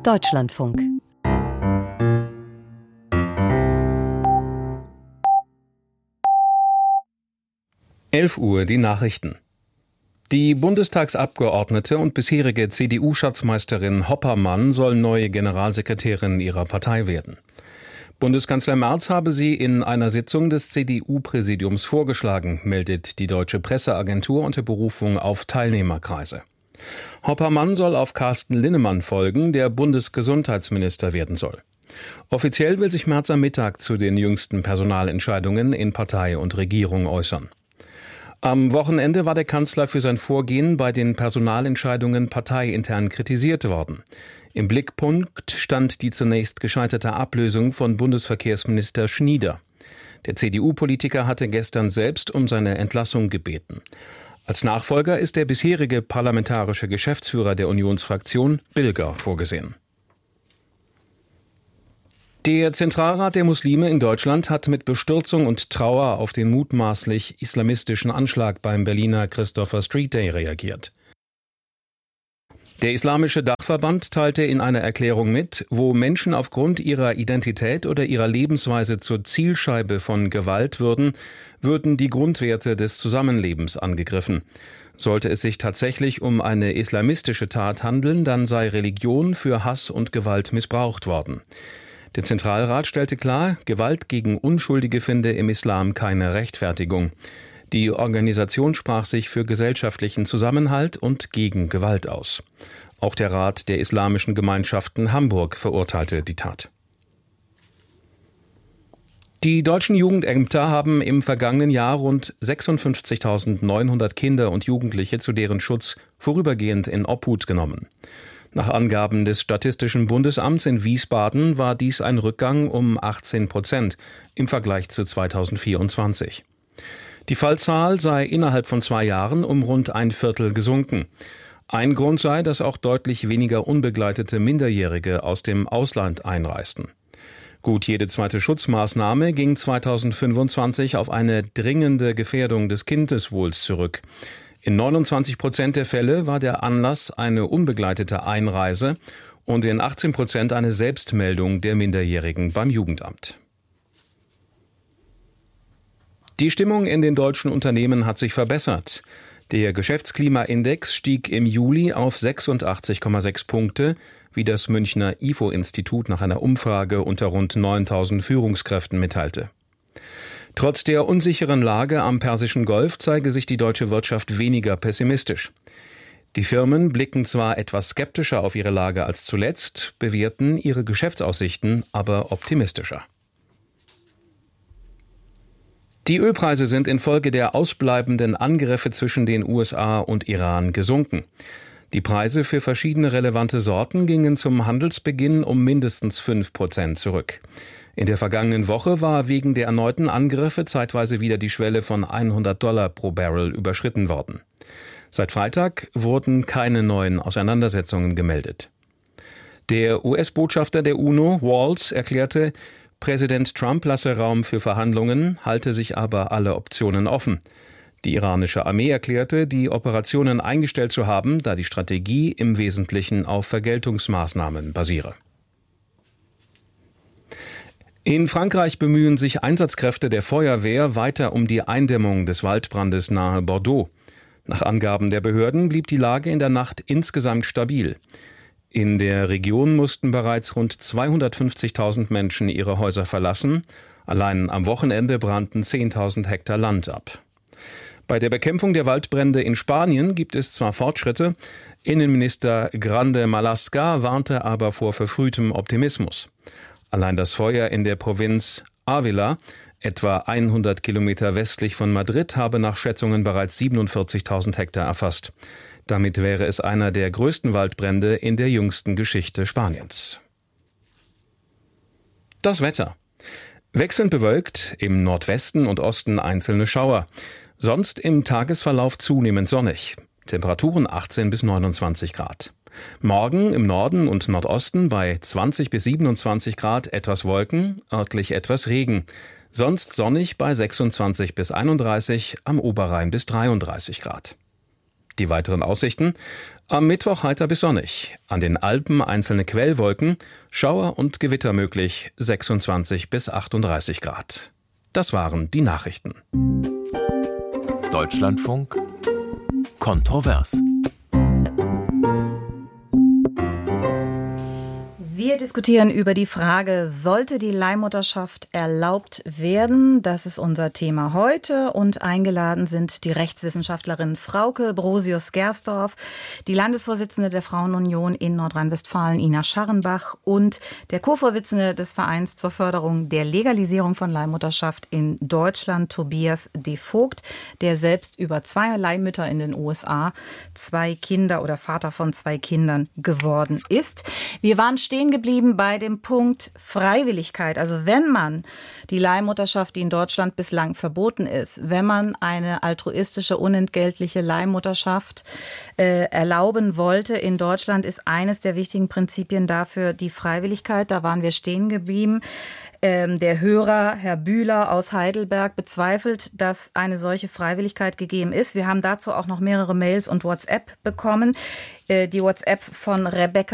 Deutschlandfunk. Uhr, die Nachrichten. Die Bundestagsabgeordnete und bisherige CDU-Schatzmeisterin Hoppermann soll neue Generalsekretärin ihrer Partei werden. Bundeskanzler Merz habe sie in einer Sitzung des CDU-Präsidiums vorgeschlagen, meldet die Deutsche Presseagentur unter Berufung auf Teilnehmerkreise. Hoppermann soll auf Carsten Linnemann folgen, der Bundesgesundheitsminister werden soll. Offiziell will sich Merz am Mittag zu den jüngsten Personalentscheidungen in Partei und Regierung äußern. Am Wochenende war der Kanzler für sein Vorgehen bei den Personalentscheidungen parteiintern kritisiert worden. Im Blickpunkt stand die zunächst gescheiterte Ablösung von Bundesverkehrsminister Schnieder. Der CDU-Politiker hatte gestern selbst um seine Entlassung gebeten. Als Nachfolger ist der bisherige parlamentarische Geschäftsführer der Unionsfraktion, Bilger, vorgesehen. Der Zentralrat der Muslime in Deutschland hat mit Bestürzung und Trauer auf den mutmaßlich islamistischen Anschlag beim Berliner Christopher Street Day reagiert. Der Islamische Dachverband teilte in einer Erklärung mit, wo Menschen aufgrund ihrer Identität oder ihrer Lebensweise zur Zielscheibe von Gewalt würden die Grundwerte des Zusammenlebens angegriffen. Sollte es sich tatsächlich um eine islamistische Tat handeln, dann sei Religion für Hass und Gewalt missbraucht worden. Der Zentralrat stellte klar, Gewalt gegen Unschuldige finde im Islam keine Rechtfertigung. Die Organisation sprach sich für gesellschaftlichen Zusammenhalt und gegen Gewalt aus. Auch der Rat der Islamischen Gemeinschaften Hamburg verurteilte die Tat. Die deutschen Jugendämter haben im vergangenen Jahr rund 56.900 Kinder und Jugendliche zu deren Schutz vorübergehend in Obhut genommen. Nach Angaben des Statistischen Bundesamts in Wiesbaden war dies ein Rückgang um 18% im Vergleich zu 2024. Die Fallzahl sei innerhalb von 2 Jahren um rund 1/4 gesunken. Ein Grund sei, dass auch deutlich weniger unbegleitete Minderjährige aus dem Ausland einreisten. Gut jede zweite Schutzmaßnahme ging 2025 auf eine dringende Gefährdung des Kindeswohls zurück. In 29% der Fälle war der Anlass eine unbegleitete Einreise und in 18% eine Selbstmeldung der Minderjährigen beim Jugendamt. Die Stimmung in den deutschen Unternehmen hat sich verbessert. Der Geschäftsklimaindex stieg im Juli auf 86,6 Punkte, wie das Münchner IFO-Institut nach einer Umfrage unter rund 9.000 Führungskräften mitteilte. Trotz der unsicheren Lage am Persischen Golf zeige sich die deutsche Wirtschaft weniger pessimistisch. Die Firmen blicken zwar etwas skeptischer auf ihre Lage als zuletzt, bewerten ihre Geschäftsaussichten aber optimistischer. Die Ölpreise sind infolge der ausbleibenden Angriffe zwischen den USA und Iran gesunken. Die Preise für verschiedene relevante Sorten gingen zum Handelsbeginn um mindestens 5% zurück. In der vergangenen Woche war wegen der erneuten Angriffe zeitweise wieder die Schwelle von $100 pro Barrel überschritten worden. Seit Freitag wurden keine neuen Auseinandersetzungen gemeldet. Der US-Botschafter der UNO, Walls, erklärte, Präsident Trump lasse Raum für Verhandlungen, halte sich aber alle Optionen offen. Die iranische Armee erklärte, die Operationen eingestellt zu haben, da die Strategie im Wesentlichen auf Vergeltungsmaßnahmen basiere. In Frankreich bemühen sich Einsatzkräfte der Feuerwehr weiter um die Eindämmung des Waldbrandes nahe Bordeaux. Nach Angaben der Behörden blieb die Lage in der Nacht insgesamt stabil. In der Region mussten bereits rund 250.000 Menschen ihre Häuser verlassen. Allein am Wochenende brannten 10.000 Hektar Land ab. Bei der Bekämpfung der Waldbrände in Spanien gibt es zwar Fortschritte, Innenminister Grande Marlaska warnte aber vor verfrühtem Optimismus. Allein das Feuer in der Provinz Ávila, etwa 100 Kilometer westlich von Madrid, habe nach Schätzungen bereits 47.000 Hektar erfasst. Damit wäre es einer der größten Waldbrände in der jüngsten Geschichte Spaniens. Das Wetter. Wechselnd bewölkt, im Nordwesten und Osten einzelne Schauer. Sonst im Tagesverlauf zunehmend sonnig. Temperaturen 18 bis 29 Grad. Morgen im Norden und Nordosten bei 20 bis 27 Grad etwas Wolken, örtlich etwas Regen. Sonst sonnig bei 26 bis 31, am Oberrhein bis 33 Grad. Die weiteren Aussichten: Am Mittwoch heiter bis sonnig, an den Alpen einzelne Quellwolken, Schauer und Gewitter möglich, 26 bis 38 Grad. Das waren die Nachrichten. Deutschlandfunk kontrovers. Wir diskutieren über die Frage, sollte die Leihmutterschaft erlaubt werden? Das ist unser Thema heute und eingeladen sind die Rechtswissenschaftlerin Frauke Brosius-Gersdorf, die Landesvorsitzende der Frauenunion in Nordrhein-Westfalen Ina Scharrenbach und der Co-Vorsitzende des Vereins zur Förderung der Legalisierung von Leihmutterschaft in Deutschland, Tobias de Vogt, der selbst über 2 Leihmütter in den USA, 2 Kinder oder Vater von 2 Kindern geworden ist. Wir waren stehen geblieben bei dem Punkt Freiwilligkeit. Also wenn man die Leihmutterschaft, die in Deutschland bislang verboten ist, wenn man eine altruistische, unentgeltliche Leihmutterschaft erlauben wollte in Deutschland, ist eines der wichtigen Prinzipien dafür die Freiwilligkeit. Da waren wir stehen geblieben. Der Hörer, Herr Bühler aus Heidelberg, bezweifelt, dass eine solche Freiwilligkeit gegeben ist. Wir haben dazu auch noch mehrere Mails und WhatsApp bekommen. Die WhatsApp von Rebecca